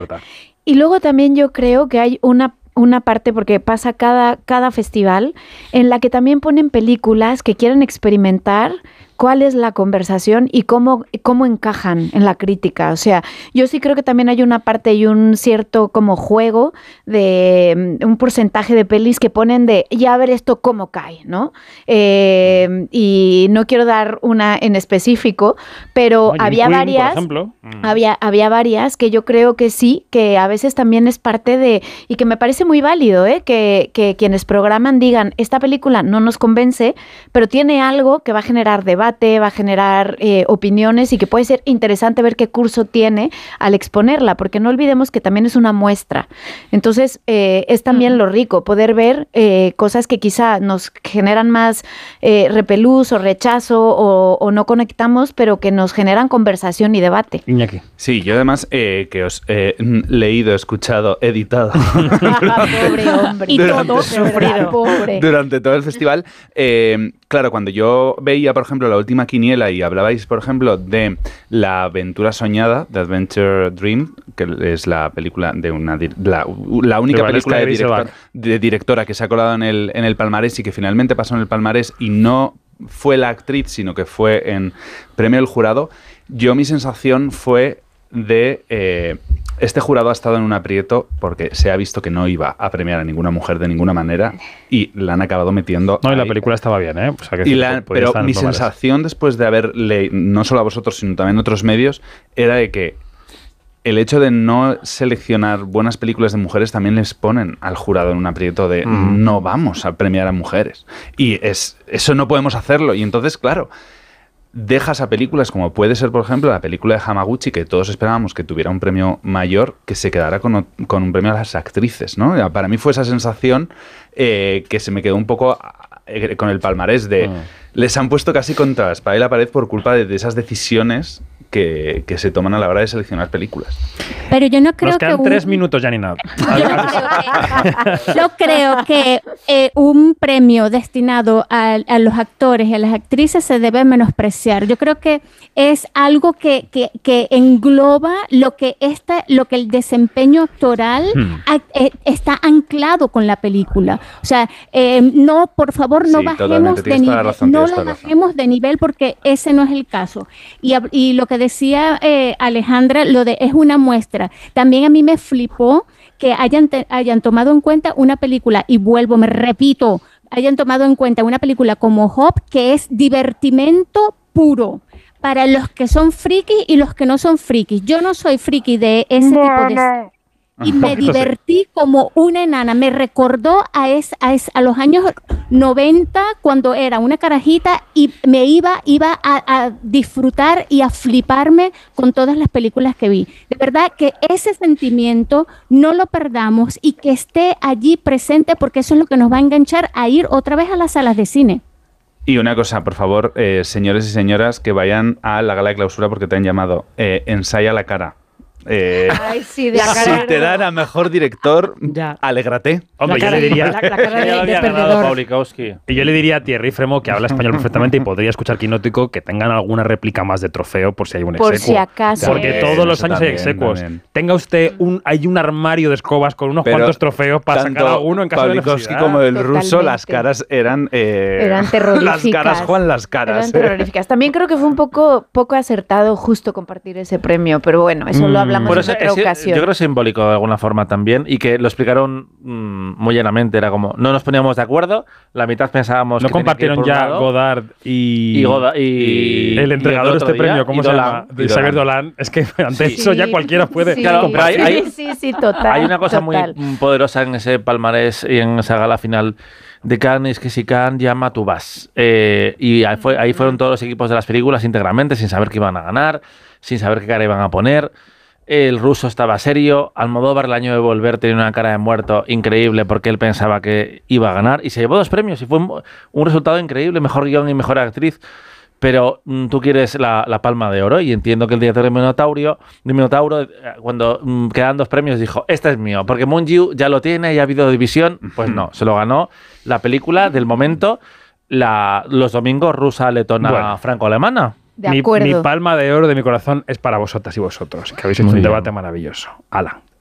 Y luego también yo creo que hay una parte, porque pasa cada festival, en la que también ponen películas que quieren experimentar cuál es la conversación y cómo encajan en la crítica. O sea, yo sí creo que también hay una parte y un cierto como juego de un porcentaje de pelis que ponen de ya a ver esto cómo cae, ¿no? Y no quiero dar una en específico, pero había Queen, varias, por ejemplo. Había varias que yo creo que sí, que a veces también es parte de, y que me parece muy válido, que quienes programan digan, esta película no nos convence, pero tiene algo que va a generar debate, va a generar opiniones y que puede ser interesante ver qué curso tiene al exponerla, porque no olvidemos que también es una muestra. Entonces, es también lo rico, poder ver cosas que quizá nos generan más repelús o rechazo o no conectamos, pero que nos generan conversación y debate. Iñaki. Sí, yo además que os he leído, escuchado, editado. Pobre hombre. Y todo sufrido. Durante todo el festival. Claro, cuando yo veía, por ejemplo, la última quiniela y hablabais, por ejemplo, de La aventura soñada, The Adventure Dream, que es la película de la única película de directora que se ha colado en el palmarés y que finalmente pasó en el palmarés y no fue la actriz, sino que fue en premio del jurado, mi sensación fue de este jurado ha estado en un aprieto porque se ha visto que no iba a premiar a ninguna mujer de ninguna manera y la han acabado metiendo. No, y la película estaba bien, ¿eh? O sea, que pero mi sensación después de haber leído, no solo a vosotros, sino también a otros medios, era de que el hecho de no seleccionar buenas películas de mujeres también les ponen al jurado en un aprieto de no vamos a premiar a mujeres. Y eso no podemos hacerlo. Y entonces, claro, dejas a películas como puede ser, por ejemplo, la película de Hamaguchi, que todos esperábamos que tuviera un premio mayor, que se quedara con un premio a las actrices, ¿no? Para mí fue esa sensación que se me quedó un poco con el palmarés de... Les han puesto casi contra la espada y la pared por culpa de esas decisiones que se toman a la hora de seleccionar películas. Pero yo no creo Nos quedan 3 minutos, Janina. Yo creo que un premio destinado a los actores y a las actrices se debe menospreciar. Yo creo que es algo que engloba lo que el desempeño actoral está anclado con la película. O sea, no, por favor, no bajemos de nivel. No la bajemos de nivel porque ese no es el caso. Y lo que decía Alejandra, lo de es una muestra. También a mí me flipó que hayan tomado en cuenta una película, y me repito, hayan tomado en cuenta una película como Hop, que es divertimento puro para los que son frikis y los que no son frikis. Yo no soy friki de ese tipo de... Y me divertí como una enana. Me recordó a los años 90, cuando era una carajita y me iba a disfrutar y a fliparme con todas las películas que vi. De verdad que ese sentimiento no lo perdamos y que esté allí presente, porque eso es lo que nos va a enganchar a ir otra vez a las salas de cine. Y una cosa, por favor, señores y señoras, que vayan a la gala de clausura porque te han llamado. Ensaya la cara. Ay, sí, si te dan a mejor director, alégrate. Hombre, yo le diría y yo le diría a Thierry Fremont, que habla español perfectamente y podría escuchar Quinótico, que tengan alguna réplica más de trofeo por si hay un exequo. Por si acaso. Porque todos los años hay execuos. Tenga usted hay un armario de escobas con unos cuantos trofeos para sacar a uno en caso de necesidad. Como el ruso, las caras eran terroríficas. Las caras, Juan, las caras. Eran terroríficas. También creo que fue un poco acertado justo compartir ese premio, pero bueno, eso lo hablamos en otra ocasión. Yo creo simbólico de alguna forma también, y que lo explicaron muy llanamente. Era como, no nos poníamos de acuerdo, la mitad pensábamos no que compartieron ya Godard y el entregador de este premio, ¿cómo se llama? Xavier Dolan. Es que ante eso ya cualquiera puede comprar. Sí, total. Hay una cosa muy poderosa en ese palmarés y en esa gala final de Cannes, que si Cannes llama, tú vas. Y ahí fueron todos los equipos de las películas íntegramente, sin saber qué iban a ganar, sin saber qué cara iban a poner. El ruso estaba serio. Almodóvar, el año de Volver, tenía una cara de muerto increíble porque él pensaba que iba a ganar y se llevó 2 premios y fue un resultado increíble, mejor guión y mejor actriz. Pero tú quieres la Palma de Oro, y entiendo que el director de Minotauro, cuando quedan 2 premios, dijo, este es mío, porque Mungiu ya lo tiene y ha habido división. Pues no, se lo ganó la película del momento, los domingos, rusa, letona, franco-alemana. De acuerdo. Mi palma de oro de mi corazón es para vosotras y vosotros, que habéis hecho un debate maravilloso. ¡Hala!